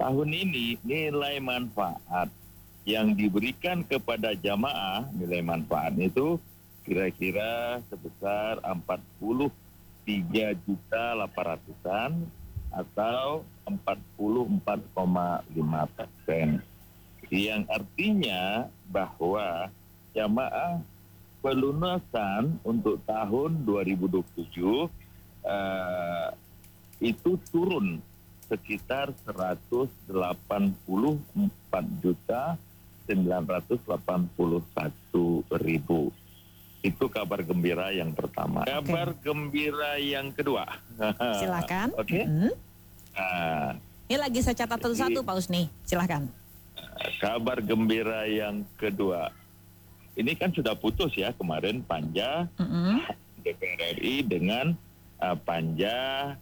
tahun ini nilai manfaat yang diberikan kepada jamaah, nilai manfaat itu kira-kira sebesar 43.800-an atau 44,5%. Yang artinya bahwa jamaah pelunasan untuk tahun 2027 itu turun sekitar 184.981.000. Itu kabar gembira yang pertama. Kabar gembira yang kedua. Silakan. Oke. Ini lagi saya catat satu-satu Pak Husni. Silakan. Kabar gembira yang kedua. Ini kan sudah putus ya kemarin Panja DPR RI dengan Panja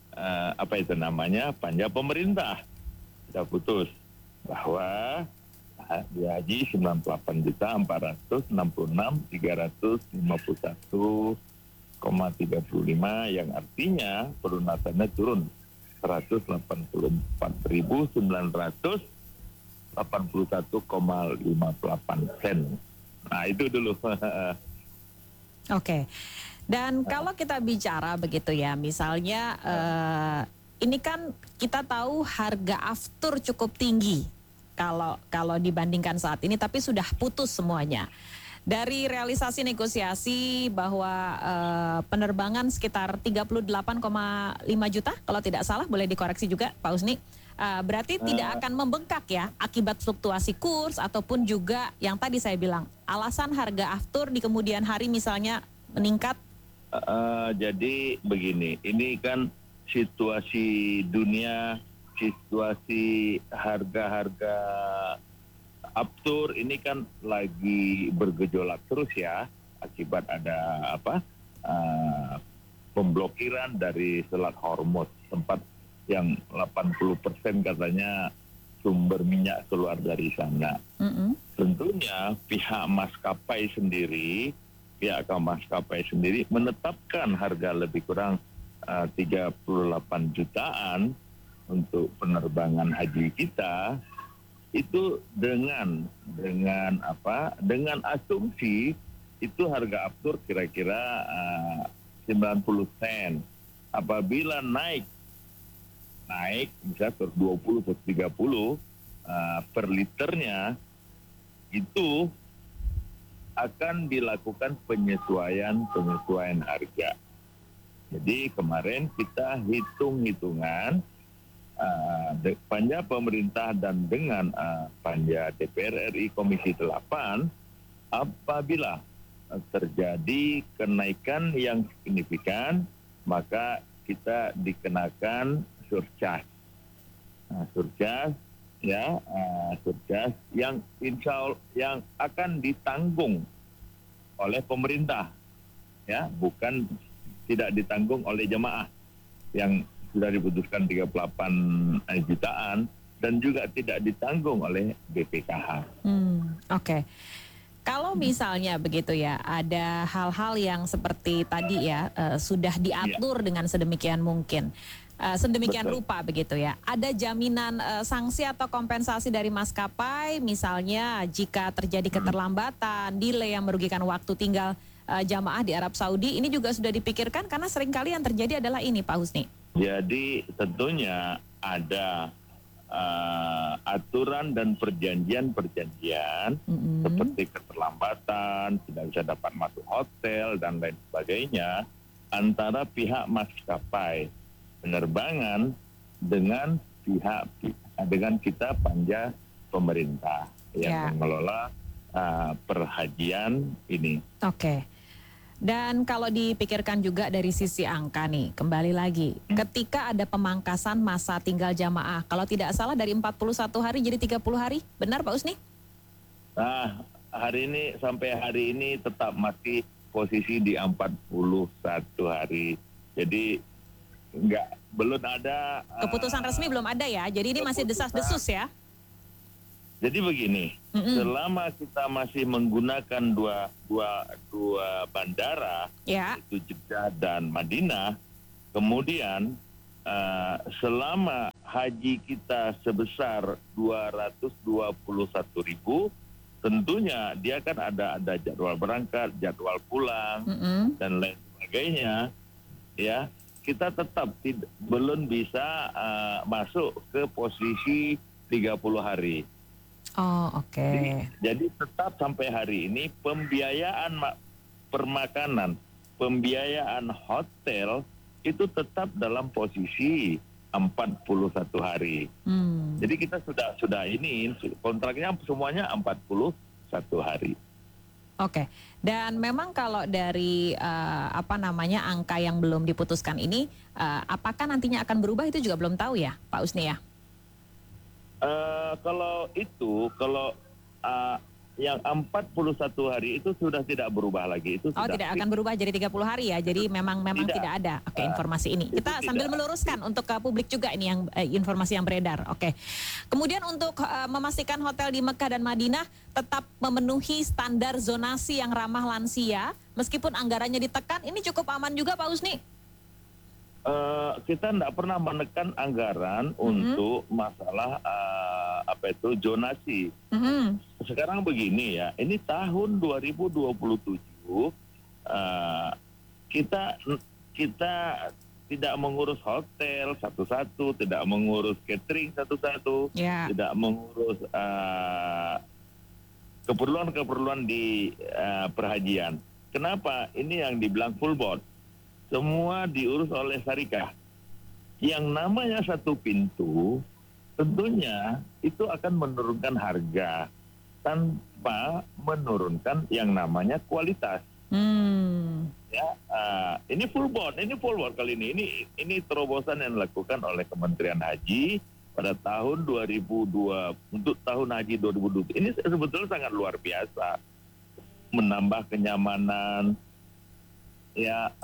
Panja pemerintah sudah putus bahwa dihaji 98.466.351,35 yang artinya pelunasannya turun 184.981,58 sen. Nah itu dulu. Oke. Dan kalau kita bicara begitu ya, misalnya ini kan kita tahu harga aftur cukup tinggi kalau dibandingkan saat ini, tapi sudah putus semuanya. Dari realisasi negosiasi bahwa penerbangan sekitar 38,5 juta, kalau tidak salah boleh dikoreksi juga Pak Husni. Berarti tidak akan membengkak ya akibat fluktuasi kurs ataupun juga yang tadi saya bilang alasan harga aftur di kemudian hari misalnya meningkat. Jadi begini, ini kan situasi dunia, situasi harga-harga aftur ini kan lagi bergejolak terus ya akibat ada pemblokiran dari Selat Hormuz, tempat yang 80% katanya sumber minyak keluar dari sana. Tentunya pihak maskapai sendiri menetapkan harga lebih kurang 38 jutaan untuk penerbangan haji kita itu dengan asumsi itu harga aftur kira-kira 90 sen. Apabila naik bisa ke 20 ke 30 per liternya, itu akan dilakukan penyesuaian harga. Jadi kemarin kita hitung-hitungan Panja pemerintah dan dengan Panja DPR RI Komisi 8, apabila terjadi kenaikan yang signifikan, maka kita dikenakan surcharge. Surcharge yang yang akan ditanggung oleh pemerintah, ya, bukan tidak ditanggung oleh jemaah yang sudah diputuskan 38 jutaan dan juga tidak ditanggung oleh BPKH. Oke. Kalau misalnya begitu ya, ada hal-hal yang seperti tadi ya sudah diatur dengan sedemikian mungkin. Sedemikian rupa begitu ya. Ada jaminan sanksi atau kompensasi dari maskapai misalnya jika terjadi keterlambatan, delay yang merugikan waktu tinggal jamaah di Arab Saudi, ini juga sudah dipikirkan karena seringkali yang terjadi adalah ini Pak Husni. Jadi tentunya ada aturan dan perjanjian seperti keterlambatan, tidak bisa dapat masuk hotel dan lain sebagainya antara pihak maskapai penerbangan dengan kita Panja pemerintah yang mengelola perhajian ini. Oke. Dan kalau dipikirkan juga dari sisi angka nih, kembali lagi, ketika ada pemangkasan masa tinggal jamaah, kalau tidak salah dari 41 hari jadi 30 hari, benar Pak Husni? Sampai hari ini tetap masih posisi di 41 hari. Jadi belum ada keputusan resmi, belum ada ya. Jadi ini masih desas-desus ya. Jadi begini, selama kita masih menggunakan dua bandara, yaitu Jeddah dan Madinah, kemudian selama haji kita sebesar 221.000, tentunya dia kan ada jadwal berangkat, jadwal pulang, dan lain sebagainya, ya. Kita tetap belum bisa masuk ke posisi 30 hari. Oh, oke. Jadi tetap sampai hari ini pembiayaan permakanan, pembiayaan hotel itu tetap dalam posisi 41 hari. Jadi kita sudah ini kontraknya semuanya 41 hari. Oke. Dan memang kalau dari angka yang belum diputuskan ini, apakah nantinya akan berubah itu juga belum tahu ya, Pak Usni ya? Kalau yang 41 hari itu sudah tidak berubah lagi. Itu sudah tidak akan berubah jadi 30 hari ya. Jadi memang tidak ada. Oke, informasi ini. Kita sambil meluruskan untuk ke publik juga ini yang informasi yang beredar. Oke. Kemudian untuk memastikan hotel di Mekah dan Madinah tetap memenuhi standar zonasi yang ramah lansia meskipun anggarannya ditekan, ini cukup aman juga Pak Usni? Kita tidak pernah menekan anggaran untuk masalah zonasi. Sekarang begini ya, ini tahun 2027 kita tidak mengurus hotel satu-satu, tidak mengurus catering satu-satu, tidak mengurus keperluan-keperluan di perhajian. Kenapa? Ini yang dibilang full board. Semua diurus oleh syarikat. Yang namanya satu pintu, tentunya itu akan menurunkan harga tanpa menurunkan yang namanya kualitas. Ya, ini full board kali ini. Ini terobosan yang dilakukan oleh Kementerian Haji pada tahun 2002 untuk tahun haji 2020. Ini sebetulnya sangat luar biasa, menambah kenyamanan. Ya,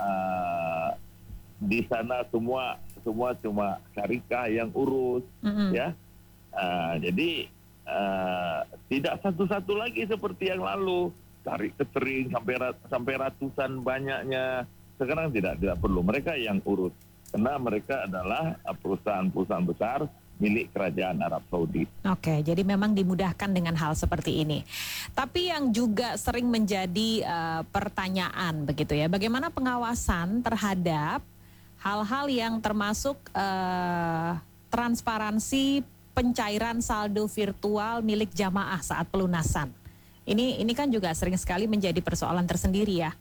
di sana semua cuma syarikat yang urus, ya. Jadi tidak satu-satu lagi seperti yang lalu, cari catering sampai ratusan banyaknya. Sekarang tidak perlu, mereka yang urus karena mereka adalah perusahaan-perusahaan besar milik Kerajaan Arab Saudi. Oke, jadi memang dimudahkan dengan hal seperti ini. Tapi yang juga sering menjadi pertanyaan begitu ya, bagaimana pengawasan terhadap hal-hal yang termasuk transparansi pencairan saldo virtual milik jamaah saat pelunasan. Ini kan juga sering sekali menjadi persoalan tersendiri ya,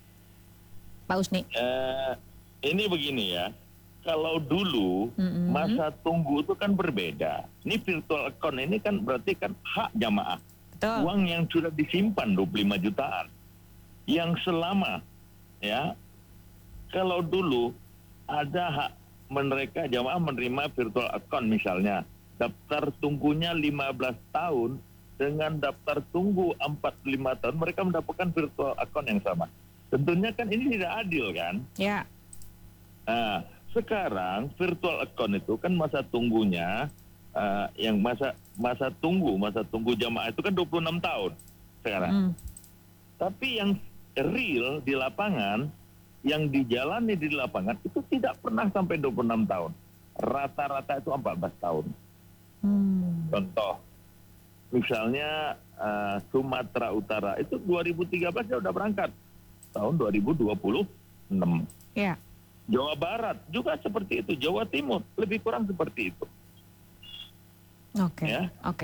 Pak Usni. Ini begini ya. Kalau dulu masa tunggu itu kan berbeda. Ini virtual account ini kan berarti kan hak jamaah. Betul. Uang yang sudah disimpan 25 jutaan. Yang selama ya. Kalau dulu ada hak mereka jamaah menerima virtual account misalnya. Daftar tunggunya 15 tahun dengan daftar tunggu 45 tahun mereka mendapatkan virtual account yang sama. Tentunya kan ini tidak adil kan? Ya. Nah, sekarang virtual account itu kan masa tunggunya yang masa tunggu jamaah itu kan 26 tahun sekarang. Tapi yang real di lapangan, yang dijalani di lapangan itu tidak pernah sampai 26 tahun. Rata-rata itu 14 tahun. Contoh, misalnya Sumatera Utara itu 2013 dia udah berangkat tahun 2026. Ya. Jawa Barat juga seperti itu, Jawa Timur lebih kurang seperti itu. Oke. Ya? Oke.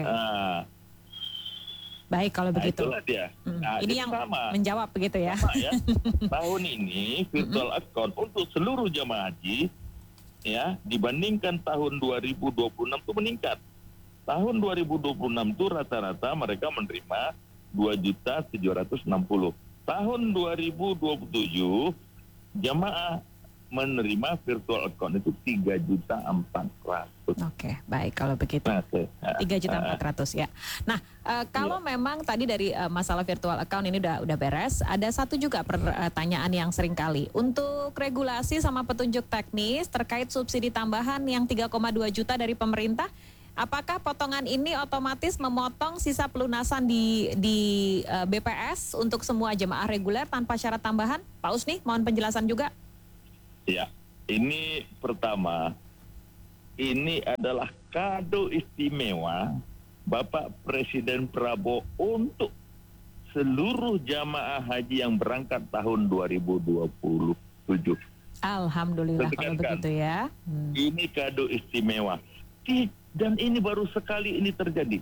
Baik kalau begitu. Itulah dia. Ini yang sama. Menjawab begitu ya. Sama ya. Tahun ini virtual account untuk seluruh jamaah haji ya dibandingkan tahun 2026 itu meningkat. Tahun 2026 itu rata-rata mereka menerima 2.760. Tahun 2027 jamaah menerima virtual account itu 3.400.000. Oke, baik kalau begitu. 3.400.000 ya. Nah, kalau memang tadi dari masalah virtual account ini udah beres, ada satu juga pertanyaan yang sering kali. Untuk regulasi sama petunjuk teknis terkait subsidi tambahan yang 3,2 juta dari pemerintah, apakah potongan ini otomatis memotong sisa pelunasan di BPS untuk semua jemaah reguler tanpa syarat tambahan? Pak Usni, mohon penjelasan juga. Ya, ini pertama ini adalah kado istimewa Bapak Presiden Prabowo untuk seluruh jamaah haji yang berangkat tahun 2027. Alhamdulillah kalau begitu ya. Ini kado istimewa. Dan ini baru sekali ini terjadi.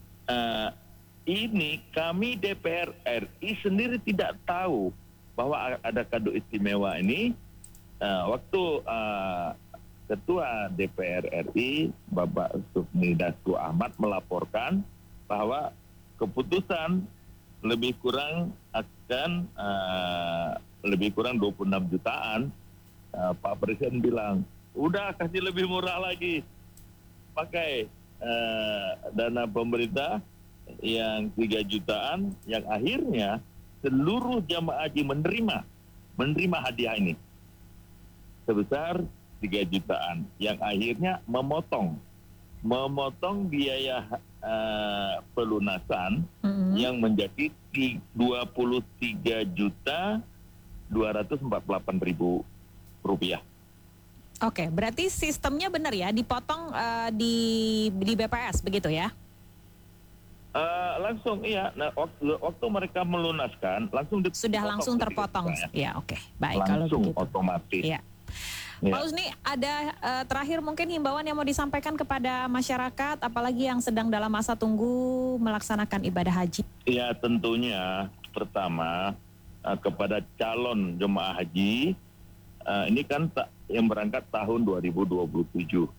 Ini kami DPR RI sendiri tidak tahu bahwa ada kado istimewa ini. Waktu Ketua DPR RI Bapak Sufmi Dasko Ahmad melaporkan bahwa keputusan lebih kurang akan lebih kurang 26 jutaan, Pak Presiden bilang, udah kasih lebih murah lagi, pakai dana pemerintah yang 3 jutaan, yang akhirnya seluruh jamaah haji menerima hadiah ini sebesar 3 jutaan, yang akhirnya memotong biaya pelunasan yang menjadi 23.248.000 rupiah. Oke, berarti sistemnya benar ya, dipotong di BPS begitu ya? Langsung iya. Nah, waktu mereka melunaskan langsung terpotong. Ya, oke. Baik langsung, kalau begitu. Otomatis. Ya. Ya. Pak Husni, ada terakhir mungkin himbauan yang mau disampaikan kepada masyarakat, apalagi yang sedang dalam masa tunggu melaksanakan ibadah haji? Ya, tentunya pertama kepada calon jemaah haji, ini kan yang berangkat tahun 2027.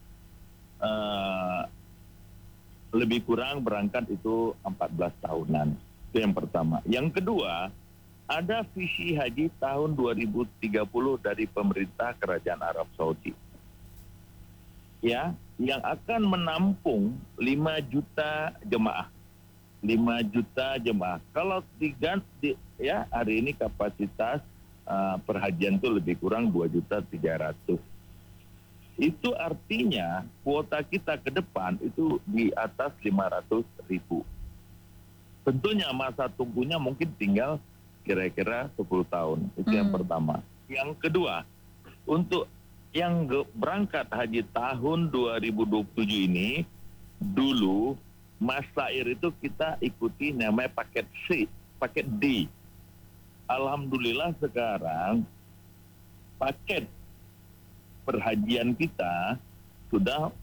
Lebih kurang berangkat itu 14 tahunan. Itu yang pertama. Yang kedua, ada visi haji tahun 2030 dari pemerintah Kerajaan Arab Saudi. Ya, yang akan menampung 5 juta jemaah. 5 juta jemaah. Kalau diganti, ya hari ini kapasitas perhajian itu lebih kurang 2.300.000. Itu artinya kuota kita ke depan itu di atas 500.000. Tentunya masa tunggunya mungkin tinggal kira-kira 10 tahun. Itu yang pertama. Yang kedua, untuk yang berangkat haji tahun 2027 ini, dulu masair itu kita ikuti namanya paket C, paket D. Alhamdulillah sekarang paket perhajian kita sudah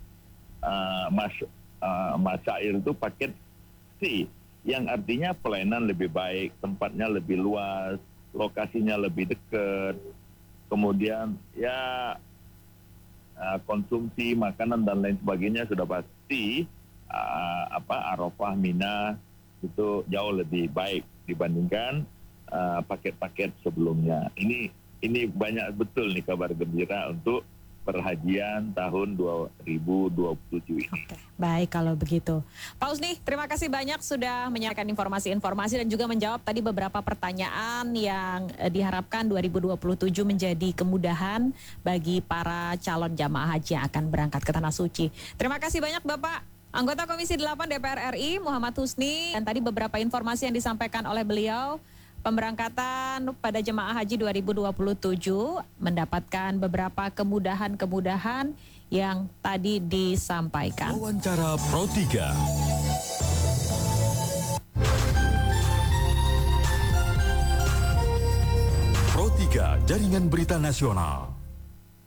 masair itu paket C, yang artinya pelayanan lebih baik, tempatnya lebih luas, lokasinya lebih dekat, kemudian ya konsumsi makanan dan lain sebagainya sudah pasti Arafah, Mina itu jauh lebih baik dibandingkan paket-paket sebelumnya. Ini banyak betul nih kabar gembira untuk perhajian tahun 2027 ini. Oke, baik kalau begitu. Pak Husni, terima kasih banyak sudah menyampaikan informasi-informasi dan juga menjawab tadi beberapa pertanyaan yang diharapkan 2027 menjadi kemudahan bagi para calon jamaah haji yang akan berangkat ke Tanah Suci. Terima kasih banyak Bapak. Anggota Komisi 8 DPR RI Muhammad Husni, dan tadi beberapa informasi yang disampaikan oleh beliau. Pemberangkatan pada jemaah haji 2027 mendapatkan beberapa kemudahan-kemudahan yang tadi disampaikan. Wawancara Pro 3. Pro 3 Jaringan Berita Nasional.